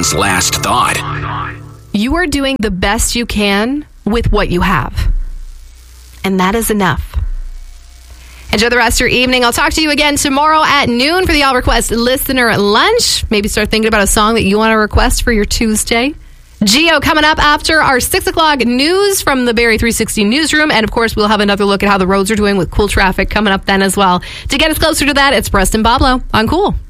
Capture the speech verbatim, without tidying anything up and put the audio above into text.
Preston's last thought. You are doing the best you can with what you have. And that is enough. Enjoy the rest of your evening. I'll talk to you again tomorrow at noon for the All Request Listener Lunch. Maybe start thinking about a song that you want to request for your Tuesday. Geo coming up after our six o'clock news from the Barrie three sixty newsroom. And, of course, we'll have another look at how the roads are doing with cool traffic coming up then as well. To get us closer to that, it's Preston Pablo on Cool.